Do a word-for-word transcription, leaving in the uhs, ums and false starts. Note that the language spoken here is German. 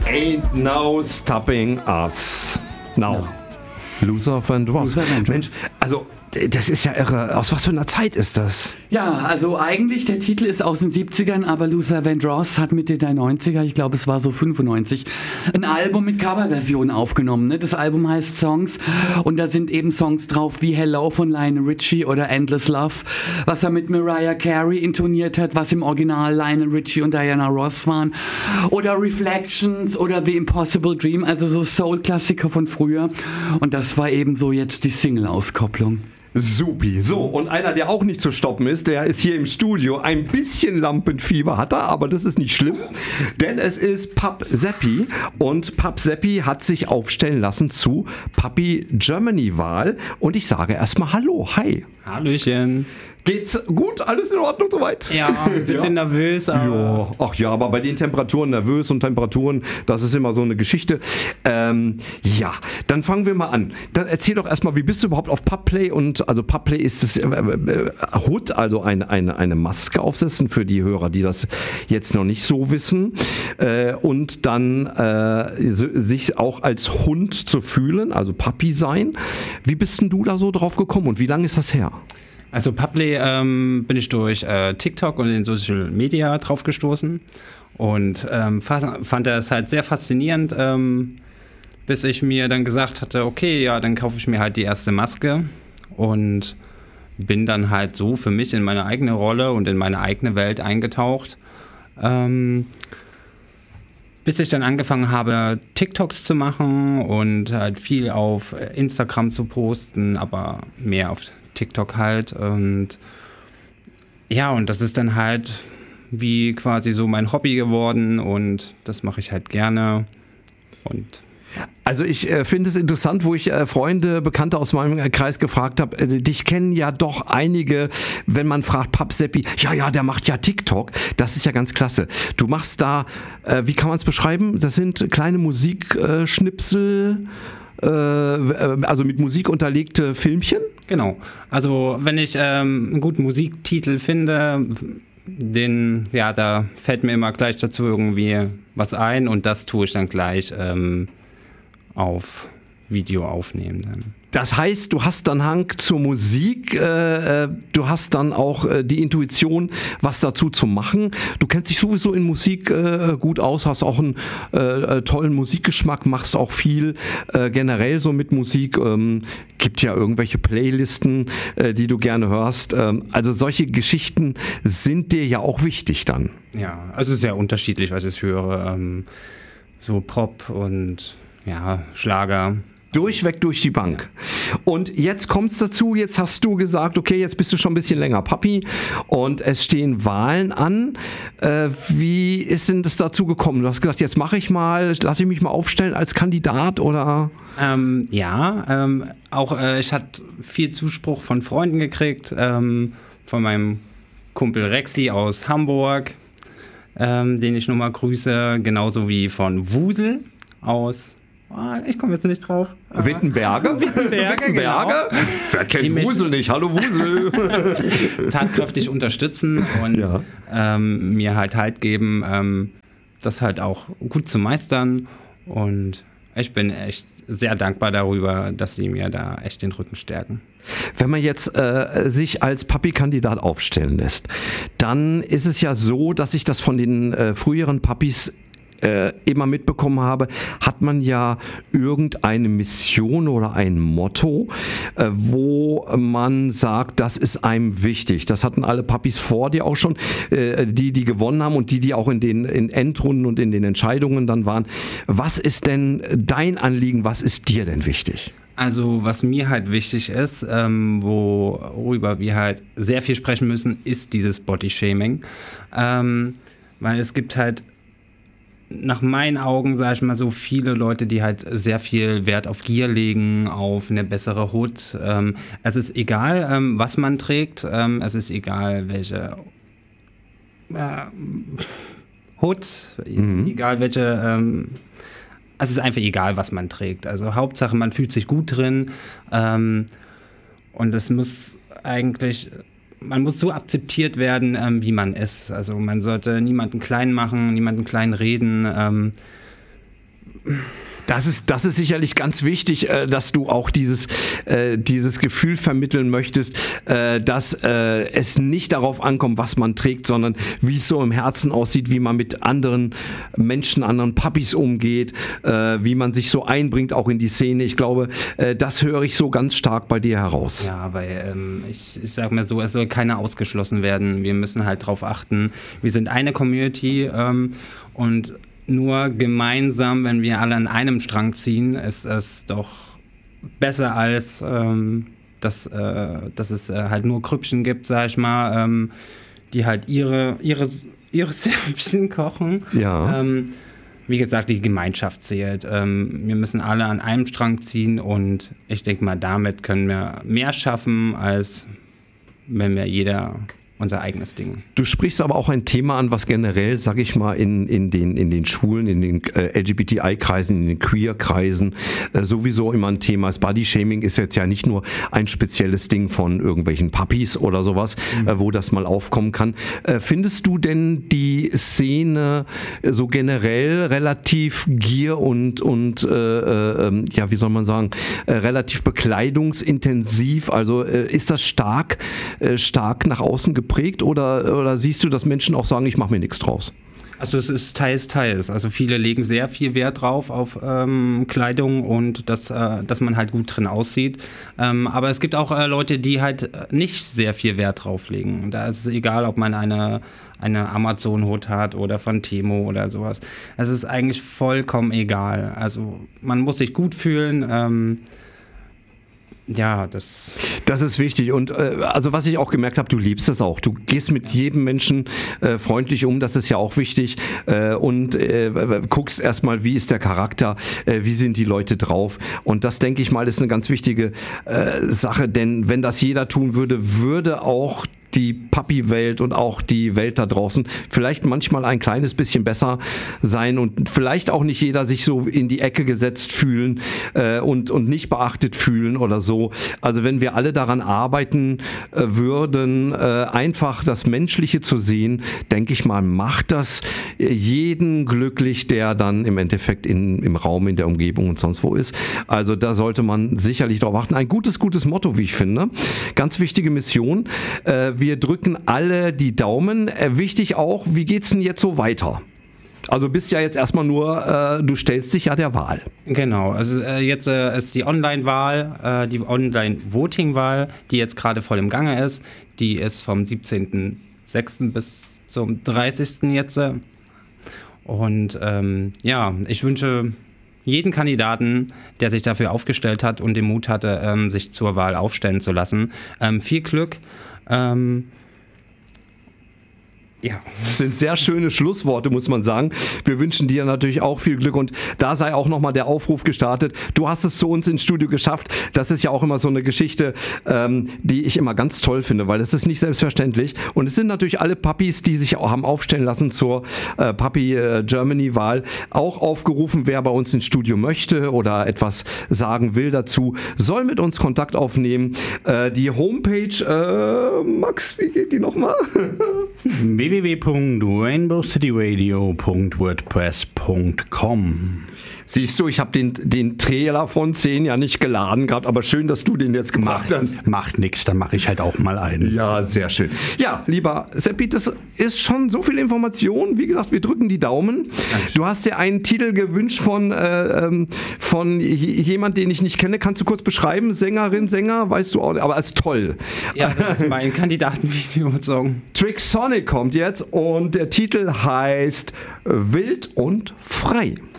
Ain't no stopping us. Now. No. Luther Vandross. Mensch, also das ist ja irre. Aus was für einer Zeit ist das? Ja, also eigentlich, der Titel ist aus den siebzigern, aber Luther Vandross hat Mitte der neunziger, ich glaube es war so fünfundneunzig, ein Album mit Coverversionen aufgenommen. Ne? Das Album heißt Songs und da sind eben Songs drauf wie Hello von Lionel Richie oder Endless Love, was er mit Mariah Carey intoniert hat, was im Original Lionel Richie und Diana Ross waren. Oder Reflections oder The Impossible Dream, also so Soul-Klassiker von früher. Und das war eben so jetzt die Single-Auskopplung. Supi. So, und einer, der auch nicht zu stoppen ist, der ist hier im Studio. Ein bisschen Lampenfieber hat er, aber das ist nicht schlimm, denn es ist Pap Seppi und Pap Seppi hat sich aufstellen lassen zu Papi Germany-Wahl und ich sage erstmal Hallo, hi. Hallöchen. Geht's gut? Alles in Ordnung soweit? Ja, ein bisschen ja. nervös. Aber ja. Ach ja, aber bei den Temperaturen nervös und Temperaturen, das ist immer so eine Geschichte. Ähm, ja, dann fangen wir mal an. Dann erzähl doch erstmal, wie bist du überhaupt auf Pubplay? Und also Pubplay ist das äh, äh, Hood, also eine, eine, eine Maske aufsetzen für die Hörer, die das jetzt noch nicht so wissen. Äh, und dann äh, sich auch als Hund zu fühlen, also Papi sein. Wie bist denn du da so drauf gekommen und wie lange ist das her? Also Pubplay ähm, bin ich durch äh, TikTok und in Social Media drauf gestoßen und ähm, fand es halt sehr faszinierend, ähm, bis ich mir dann gesagt hatte, okay, ja, dann kaufe ich mir halt die erste Maske und bin dann halt so für mich in meine eigene Rolle und in meine eigene Welt eingetaucht, ähm, bis ich dann angefangen habe, TikToks zu machen und halt viel auf Instagram zu posten, aber mehr auf TikTok halt und ja, und das ist dann halt wie quasi so mein Hobby geworden und das mache ich halt gerne und also ich äh, finde es interessant, wo ich äh, Freunde, Bekannte aus meinem äh, Kreis gefragt habe, äh, dich kennen ja doch einige, wenn man fragt, Pap Seppi, ja, ja, der macht ja TikTok, das ist ja ganz klasse. Du machst da, äh, wie kann man es beschreiben, das sind kleine Musikschnipsel, äh, also mit Musik unterlegte Filmchen? Genau, also wenn ich ähm, einen guten Musiktitel finde, den, ja, da fällt mir immer gleich dazu irgendwie was ein und das tue ich dann gleich ähm, auf Video aufnehmen dann. Das heißt, du hast dann Hang zur Musik, äh, du hast dann auch äh, die Intuition, was dazu zu machen. Du kennst dich sowieso in Musik äh, gut aus, hast auch einen äh, tollen Musikgeschmack, machst auch viel äh, generell so mit Musik. Ähm, gibt ja irgendwelche Playlisten, äh, die du gerne hörst. Ähm, also solche Geschichten sind dir ja auch wichtig dann. Ja, also sehr unterschiedlich, was ich höre. Ähm, so Pop und ja, Schlager. Durchweg durch die Bank. Und jetzt kommt es dazu, jetzt hast du gesagt, okay, jetzt bist du schon ein bisschen länger Papi und es stehen Wahlen an. Äh, wie ist denn das dazu gekommen? Du hast gesagt, jetzt mache ich mal, lasse ich mich mal aufstellen als Kandidat oder? Ähm, ja, ähm, auch äh, ich hatte viel Zuspruch von Freunden gekriegt, ähm, von meinem Kumpel Rexi aus Hamburg, ähm, den ich nochmal grüße, genauso wie von Wusel aus ich komme jetzt nicht drauf. Wittenberge? Wittenberge, genau. Wer kennt Wusel nicht? Hallo Wusel. Tatkräftig unterstützen und ja. ähm, mir halt Halt geben, ähm, das halt auch gut zu meistern. Und ich bin echt sehr dankbar darüber, dass sie mir da echt den Rücken stärken. Wenn man jetzt äh, sich als Papi-Kandidat aufstellen lässt, dann ist es ja so, dass ich das von den äh, früheren Papis Äh, immer mitbekommen habe, hat man ja irgendeine Mission oder ein Motto, äh, wo man sagt, das ist einem wichtig. Das hatten alle Papis vor dir auch schon, äh, die, die gewonnen haben und die, die auch in den in Endrunden und in den Entscheidungen dann waren. Was ist denn dein Anliegen? Was ist dir denn wichtig? Also was mir halt wichtig ist, ähm, worüber wir halt sehr viel sprechen müssen, ist dieses Bodyshaming. Ähm, weil es gibt halt nach meinen Augen, sage ich mal so, viele Leute, die halt sehr viel Wert auf Gier legen, auf eine bessere Haut. Ähm, es ist egal, ähm, was man trägt. Ähm, es ist egal, welche äh, Haut, mhm. egal welche. Ähm, es ist einfach egal, was man trägt. Also Hauptsache, man fühlt sich gut drin. Ähm, und es muss eigentlich... Man muss so akzeptiert werden, ähm, wie man ist. Also man sollte niemanden klein machen, niemanden klein reden. Ähm, Das ist, das ist sicherlich ganz wichtig, äh, dass du auch dieses, äh, dieses Gefühl vermitteln möchtest, äh, dass äh, es nicht darauf ankommt, was man trägt, sondern wie es so im Herzen aussieht, wie man mit anderen Menschen, anderen Papis umgeht, äh, wie man sich so einbringt, auch in die Szene. Ich glaube, äh, das höre ich so ganz stark bei dir heraus. Ja, weil ähm, ich, ich sage mal so, es soll keiner ausgeschlossen werden. Wir müssen halt drauf achten. Wir sind eine Community ähm, und nur gemeinsam, wenn wir alle an einem Strang ziehen, ist es doch besser als, ähm, dass, äh, dass es äh, halt nur Krüppchen gibt, sag ich mal, ähm, die halt ihre, ihre, ihre Süppchen kochen. Ja. Ähm, wie gesagt, die Gemeinschaft zählt. Ähm, wir müssen alle an einem Strang ziehen und ich denke mal, damit können wir mehr schaffen, als wenn wir jeder unser eigenes Ding. Du sprichst aber auch ein Thema an, was generell, sag ich mal, in, in, den, in den Schwulen, in den äh, L G B T I-Kreisen, in den Queer-Kreisen äh, sowieso immer ein Thema ist. Bodyshaming ist jetzt ja nicht nur ein spezielles Ding von irgendwelchen Puppies oder sowas, mhm. äh, wo das mal aufkommen kann. Äh, findest du denn die Szene äh, so generell relativ gier- und, und äh, äh, ja, wie soll man sagen, äh, relativ bekleidungsintensiv? Also äh, ist das stark, äh, stark nach außen geprägt? Geprägt oder, oder siehst du, dass Menschen auch sagen, ich mache mir nichts draus? Also es ist teils, teils. Also viele legen sehr viel Wert drauf auf ähm, Kleidung und dass, äh, dass man halt gut drin aussieht. Ähm, aber es gibt auch äh, Leute, die halt nicht sehr viel Wert drauf legen. Und da ist es egal, ob man eine, eine Amazon-Hut hat oder von Temo oder sowas. Es ist eigentlich vollkommen egal. Also man muss sich gut fühlen. Ähm, Ja, das... Das ist wichtig und äh, also was ich auch gemerkt habe, du liebst es auch. Du gehst mit jedem Menschen äh, freundlich um, das ist ja auch wichtig äh, und äh, guckst erstmal, wie ist der Charakter, äh, wie sind die Leute drauf und das, denke ich mal, ist eine ganz wichtige äh, Sache, denn wenn das jeder tun würde, würde auch die Puppy-Welt und auch die Welt da draußen vielleicht manchmal ein kleines bisschen besser sein und vielleicht auch nicht jeder sich so in die Ecke gesetzt fühlen äh, und, und nicht beachtet fühlen oder so. Also wenn wir alle daran arbeiten äh, würden, äh, einfach das Menschliche zu sehen, denke ich mal, macht das jeden glücklich, der dann im Endeffekt in, im Raum, in der Umgebung und sonst wo ist. Also da sollte man sicherlich darauf achten. Ein gutes, gutes Motto, wie ich finde. Ganz wichtige Mission. Äh, Wir drücken alle die Daumen. Äh, wichtig auch, wie geht's denn jetzt so weiter? Also bist ja jetzt erstmal nur, äh, du stellst dich ja der Wahl. Genau, also äh, jetzt äh, ist die Online-Wahl, äh, die Online-Voting-Wahl, die jetzt gerade voll im Gange ist. Die ist vom siebzehnten sechsten bis zum dreißigsten jetzt. Und ähm, ja, ich wünsche jeden Kandidaten, der sich dafür aufgestellt hat und den Mut hatte, ähm, sich zur Wahl aufstellen zu lassen, ähm, viel Glück. Ähm, ja. Das sind sehr schöne Schlussworte, muss man sagen. Wir wünschen dir natürlich auch viel Glück und da sei auch nochmal der Aufruf gestartet. Du hast es zu uns ins Studio geschafft. Das ist ja auch immer so eine Geschichte, ähm, die ich immer ganz toll finde, weil das ist nicht selbstverständlich. Und es sind natürlich alle Puppies, die sich auch haben aufstellen lassen zur äh, Puppy äh, Germany-Wahl, auch aufgerufen. Wer bei uns ins Studio möchte oder etwas sagen will dazu, soll mit uns Kontakt aufnehmen. Äh, die Homepage, äh, Max, wie geht die nochmal? w w w punkt rainbow city radio punkt wordpress punkt com. Siehst du, ich habe den, den Trailer von zehn ja nicht geladen gehabt, aber schön, dass du den jetzt gemacht hast. Macht nichts, dann mache ich halt auch mal einen. Ja, sehr schön. Ja, lieber Seppi, das ist schon so viel Information. Wie gesagt, wir drücken die Daumen. Dankeschön. Du hast dir einen Titel gewünscht von, äh, von jemand, den ich nicht kenne. Kannst du kurz beschreiben? Sängerin, Sänger, weißt du auch, aber ist toll. Ja, das ist mein Kandidatenvideo-Song. Trixonic kommt jetzt und der Titel heißt Wild und frei.